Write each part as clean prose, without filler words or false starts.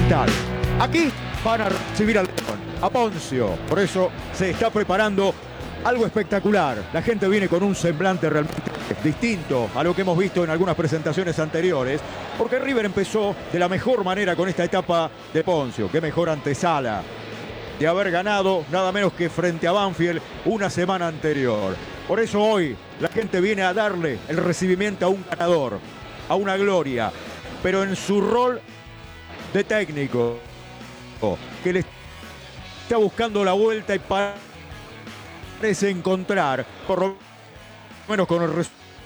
Monumental. Aquí van a recibir al León, a Poncio. Por eso se está preparando algo espectacular. La gente viene con un semblante realmente distinto a lo que hemos visto en algunas presentaciones anteriores, porque River empezó de la mejor manera con esta etapa de Poncio. Qué mejor antesala de haber ganado nada menos que frente a Banfield una semana anterior. Por eso hoy la gente viene a darle el recibimiento a un ganador, a una gloria, pero en su rol de técnico, que le está buscando la vuelta y parece encontrar, por lo menos con el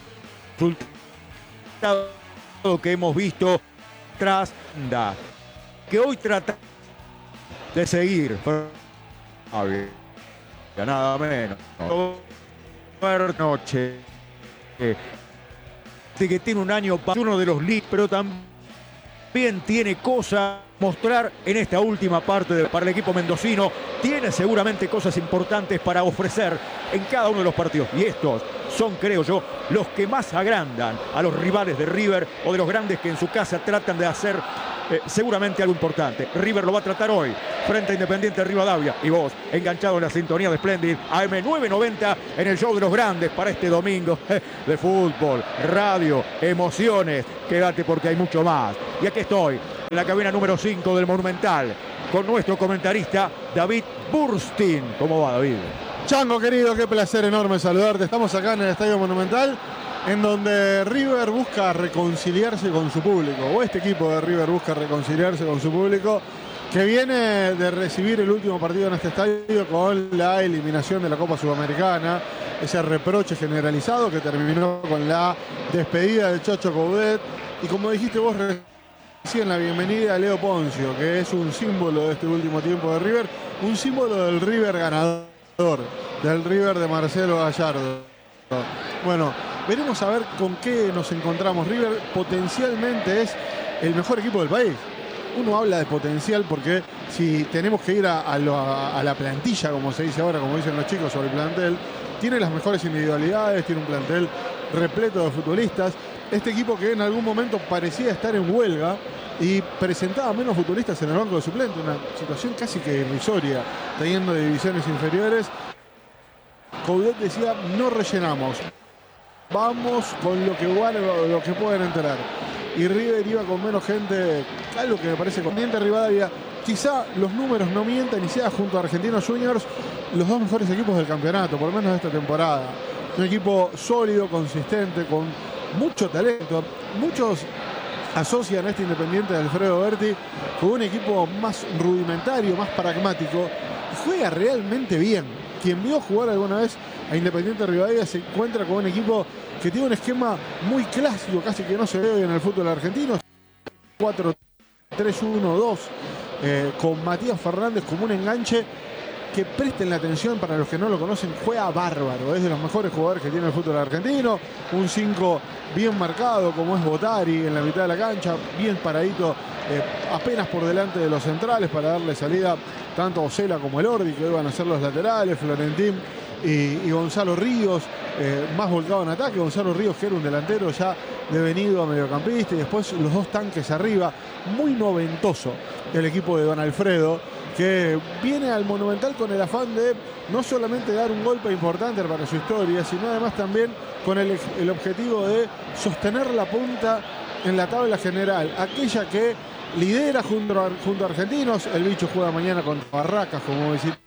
resultado que hemos visto tras que hoy trata de seguir nada menos noche que tiene un año para uno de los leads, pero también tiene cosas mostrar en esta última parte para el equipo mendocino. Tiene seguramente cosas importantes para ofrecer en cada uno de los partidos, y estos son, creo yo, los que más agrandan a los rivales de River o de los grandes que en su casa tratan de hacer seguramente algo importante. River lo va a tratar hoy frente a Independiente Rivadavia, y vos enganchado en la sintonía de Splendid AM990 en el show de los grandes para este domingo de fútbol, radio, emociones. Quédate porque hay mucho más. Y aquí estoy en la cabina número 5 del Monumental con nuestro comentarista David Burstin. ¿Cómo va, David? Chango querido, qué placer enorme saludarte. Estamos acá en el Estadio Monumental, en donde River busca reconciliarse con su público, o este equipo de River busca reconciliarse con su público, que viene de recibir el último partido en este estadio con la eliminación de la Copa Sudamericana, ese reproche generalizado que terminó con la despedida de Chocho Coudet, y como dijiste vos recién, la bienvenida a Leo Poncio, que es un símbolo de este último tiempo de River, un símbolo del River ganador, del River de Marcelo Gallardo. Bueno, veremos a ver con qué nos encontramos. River potencialmente es el mejor equipo del país. Uno habla de potencial porque si tenemos que ir a la plantilla, como se dice ahora, como dicen los chicos sobre el plantel, tiene las mejores individualidades, tiene un plantel repleto de futbolistas. Este equipo que en algún momento parecía estar en huelga y presentaba menos futbolistas en el banco de suplentes, una situación casi que irrisoria, teniendo divisiones inferiores. Coudet decía: no rellenamos, vamos con lo que pueden entrar. Y River iba con menos gente, algo que me parece conveniente. Rivadavia, quizá los números no mientan y sea junto a Argentinos Juniors los dos mejores equipos del campeonato, por lo menos de esta temporada. Un equipo sólido, consistente, con mucho talento. Muchos asocian a este Independiente de Alfredo Berti con un equipo más rudimentario, más pragmático. Juega realmente bien. Quien vio jugar alguna vez a Independiente Rivadavia se encuentra con un equipo que tiene un esquema muy clásico, casi que no se ve hoy en el fútbol argentino. 4-3-1-2, con Matías Fernández como un enganche que, presten la atención para los que no lo conocen, juega bárbaro. Es de los mejores jugadores que tiene el fútbol argentino. Un 5 bien marcado como es Botari en la mitad de la cancha, bien paradito, apenas por delante de los centrales para darle salida tanto a Osela como el Ordi, que iban a ser los laterales, Florentín y Gonzalo Ríos, más volcado en ataque. Gonzalo Ríos, que era un delantero ya devenido a mediocampista, y después los dos tanques arriba. Muy noventoso el equipo de Don Alfredo, que viene al Monumental con el afán de no solamente dar un golpe importante para su historia, sino además también con el objetivo de sostener la punta en la tabla general, aquella que lidera junto a Argentinos. El bicho juega mañana contra Barracas como visitante.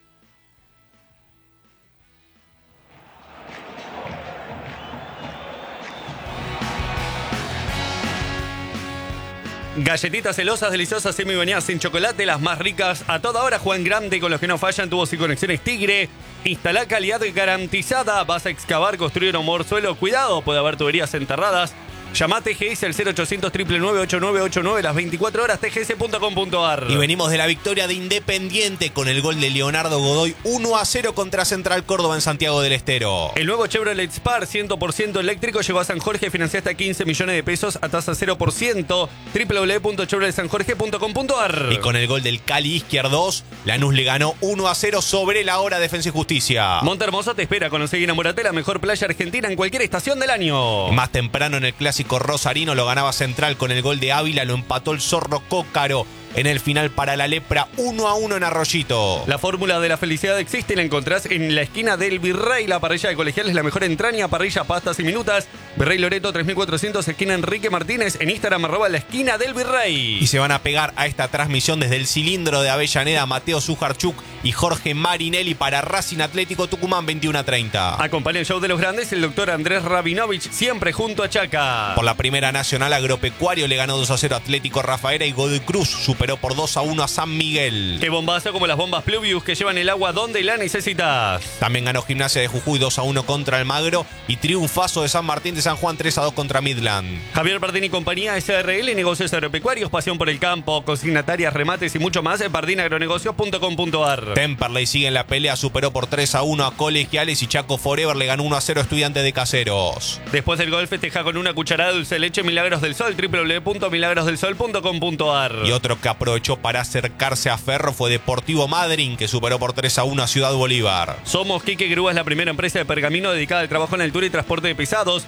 Galletitas celosas, deliciosas, semi-bañadas sin chocolate, las más ricas a toda hora. Juan Grande, con los que no fallan, tubos y conexiones Tigre. Instala calidad garantizada. Vas a excavar, construir o mover suelo. Cuidado, puede haber tuberías enterradas. Llama TGS al 0800 999 8989 las 24 horas, tgs.com.ar. Y venimos de la victoria de Independiente con el gol de Leonardo Godoy, 1-0 contra Central Córdoba en Santiago del Estero. El nuevo Chevrolet Spar 100% eléctrico llegó a San Jorge, financia hasta 15 millones de pesos a tasa 0%, www.chevroletsanjorge.com.ar. Y con el gol del Cali Izquierdos, Lanús le ganó 1-0 sobre la hora Defensa y Justicia. Montehermoso te espera, conoce y enamórate, la mejor playa argentina en cualquier estación del año. Y más temprano en el clásico rosarino lo ganaba Central con el gol de Ávila, lo empató el Zorro Cócaro. en el final para la Lepra, 1-1 en Arroyito. La fórmula de la felicidad existe y la encontrás en la esquina del Virrey. La parrilla de Colegiales, la mejor entraña, parrilla, pastas y minutas. Virrey Loreto 3400, esquina Enrique Martínez. En Instagram @ la esquina del Virrey. Y se van a pegar a esta transmisión desde el cilindro de Avellaneda, Mateo Sujarchuk y Jorge Marinelli para Racing Atlético Tucumán, 21:30. Acompaña el show de los grandes el doctor Andrés Rabinovich, siempre junto a Chaca. Por la Primera Nacional, Agropecuario le ganó 2-0 Atlético Rafaela y Godoy Cruz superó por 2-1 a San Miguel. Qué bombazo como las bombas Pluvius que llevan el agua donde la necesitas. También ganó Gimnasia de Jujuy 2-1 contra Almagro y triunfazo de San Martín de San Juan 3-2 contra Midland. Javier Pardini y compañía, SRL, negocios agropecuarios, pasión por el campo, consignatarias, remates y mucho más en pardinagronegocios.com.ar. Temperley sigue en la pelea, superó por 3-1 a Colegiales y Chaco Forever le ganó 1-0 a Estudiantes de Caseros. Después del gol festeja con una cucharada de dulce de leche Milagros del Sol, www.milagrosdelsol.com.ar. Y otro que aprovechó para acercarse a Ferro fue Deportivo Madryn, que superó por 3-1 a Ciudad Bolívar. Somos Quique Grúa, es la primera empresa de pergamino dedicada al trabajo en altura y transporte de pesados.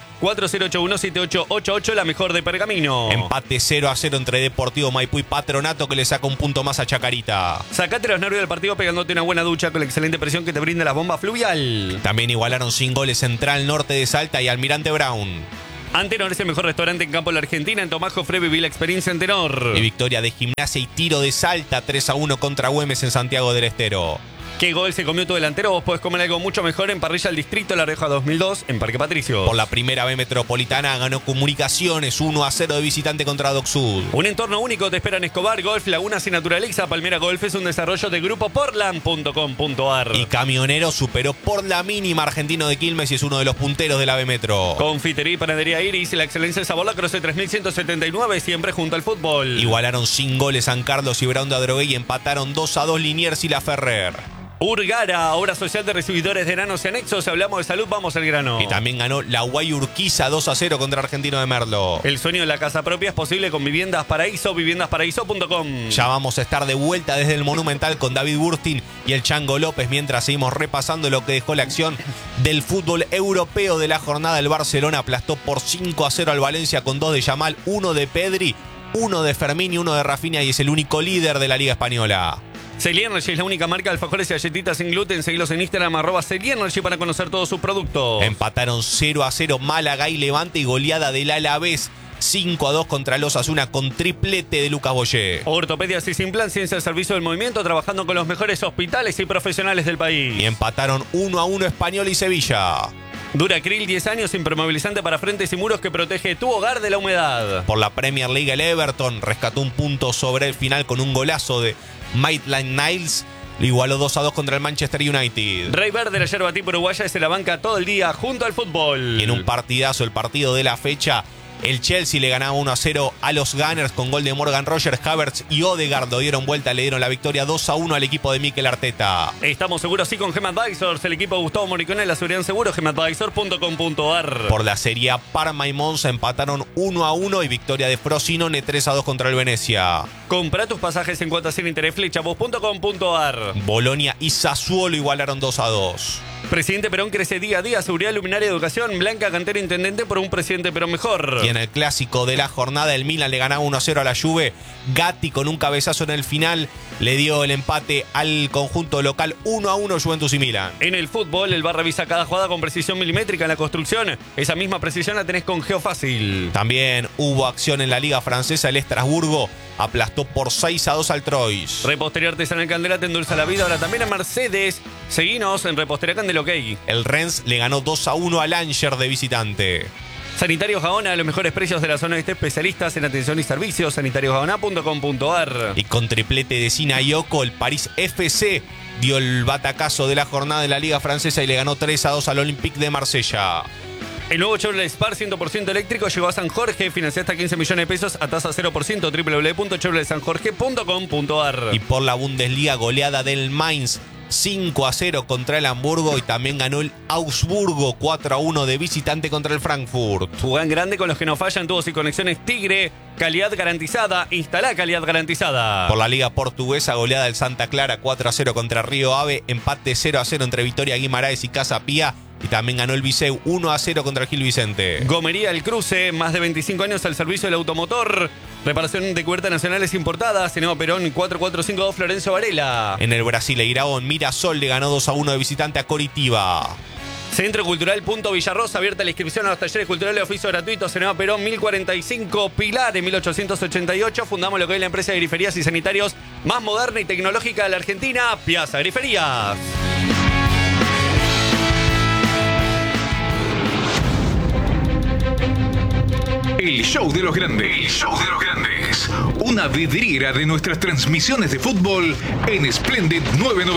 4081-7888, la mejor de Pergamino. Empate 0-0 entre Deportivo Maipú y Patronato, que le saca un punto más a Chacarita. Sacate los nervios del partido pegándote una buena ducha con la excelente presión que te brinda la bomba fluvial. También igualaron sin goles Central Norte de Salta y Almirante Brown. Antenor es el mejor restaurante en campo de la Argentina. En Tomás Jofre viví la experiencia Antenor. Y victoria de Gimnasia y Tiro de Salta 3-1 contra Güemes en Santiago del Estero. ¿Qué gol se comió tu delantero? Vos podés comer algo mucho mejor en Parrilla El Distrito, La Rioja 2002, en Parque Patricios. Por la Primera B Metropolitana ganó Comunicaciones 1-0 de visitante contra Doc Sud. Un entorno único te espera en Escobar, Golf, Lagunas y Naturaliza. Palmera Golf es un desarrollo de Grupo Portland.com.ar. Y Camionero superó por la mínima Argentino de Quilmes y es uno de los punteros de la B Metro. Confitería y Panadería Iris, la excelencia del sabor, la Croce 3179, siempre junto al fútbol. Igualaron sin goles San Carlos y Brown de Adrogué y empataron 2-2 Liniers y La Ferrer. Urgara, obra social de recibidores de enanos y anexos. Hablamos de salud, vamos al grano. Y también ganó la Guay Urquiza 2-0 contra Argentino de Merlo. El sueño de la casa propia es posible con Viviendas Paraíso, viviendasparaíso.com. Ya vamos a estar de vuelta desde el Monumental con David Burstin y el Chango López mientras seguimos repasando lo que dejó la acción del fútbol europeo de la jornada. El Barcelona aplastó por 5-0 al Valencia con 2 de Yamal, 1 de Pedri, 1 de Fermín y 1 de Rafinha y es el único líder de la Liga Española. Celiernergy es la única marca de alfajores y galletitas sin gluten. Seguilos en Instagram @Celiernergy para conocer todos sus productos. Empataron 0-0 Málaga y Levante y goleada del Alavés 5-2 contra el Osasuna con triplete de Lucas Boyé. Ortopedias y Sin Plan, ciencia al servicio del movimiento, trabajando con los mejores hospitales y profesionales del país. Y empataron 1-1 Español y Sevilla. Duracril, 10 años, impermeabilizante para frentes y muros que protege tu hogar de la humedad. Por la Premier League, el Everton rescató un punto sobre el final con un golazo de Maitland-Niles. Lo igualó 2-2 contra el Manchester United. Rey Verde, la yerba tipo uruguaya, se la banca todo el día junto al fútbol. Y en un partidazo, el partido de la fecha, el Chelsea le ganaba 1-0 a los Gunners con gol de Morgan Rogers, Havertz y Odegaard. Lo dieron vuelta, le dieron la victoria 2-1 al equipo de Mikel Arteta. Estamos seguros sí con GEMadvisors, el equipo de Gustavo Morricone, la seguridad en seguro, gemadvisor.com.ar. Por la Serie A, Parma y Monza empataron 1-1 y victoria de Frosinone 3-2 contra el Venecia. Compra tus pasajes en cuotas sin interés, flechavos.com.ar. Bolonia y Sassuolo igualaron 2-2. Presidente Perón crece día a día, seguridad, luminaria, educación. Blanca Cantera, intendente por un presidente Perón mejor. Y en el clásico de la jornada, el Milan le ganaba 1-0 a la Juve. Gatti con un cabezazo en el final le dio el empate al conjunto local. 1-1 Juventus y Milan. En el fútbol, el VAR revisa cada jugada con precisión milimétrica. En la construcción, esa misma precisión la tenés con Geofácil. También hubo acción en la Liga Francesa. El Estrasburgo aplastó por 6-2 al Troyes. Repostería Artesanal Candela te endulza la vida. Ahora también a Mercedes. Seguinos en Repostería Candela, ok. El Rennes le ganó 2-1 al Angers de visitante. Sanitarios Gaona, los mejores precios de la zona este, especialistas en atención y servicios, sanitariosgaona.com.ar. Y con triplete de Sina y Oco, el París FC dio el batacazo de la jornada de la Liga Francesa y le ganó 3-2 al Olympique de Marsella. El nuevo Chevrolet Spark 100% eléctrico llegó a San Jorge, financia hasta 15 millones de pesos a tasa 0%, www.chevroletsanjorge.com.ar. Y por la Bundesliga, goleada del Mainz 5-0 contra el Hamburgo y también ganó el Augsburgo 4-1 de visitante contra el Frankfurt. Juegan grande con los que no fallan, tubos y conexiones Tigre, calidad garantizada, instala calidad garantizada. Por la Liga Portuguesa, goleada del Santa Clara 4-0 contra Río Ave, empate 0-0 entre Vitória Guimaraes y Casa Pía y también ganó el Viseu 1-0 contra el Gil Vicente. Gomería El Cruce, más de 25 años al servicio del automotor. Reparación de cubiertas nacionales importadas. Cinema Perón 4452 Florencio Varela. En el Brasileirão, Mirasol le ganó 2-1 de visitante a Coritiba. Centro Cultural Punto Villarrosa, abierta la inscripción a los talleres culturales de oficio gratuito. Cinema Perón 1045 Pilar en 1888. Fundamos lo que es la empresa de griferías y sanitarios más moderna y tecnológica de la Argentina, Piazza Griferías. El show de los grandes. El show de los grandes. Una vidriera de nuestras transmisiones de fútbol en Splendid 990.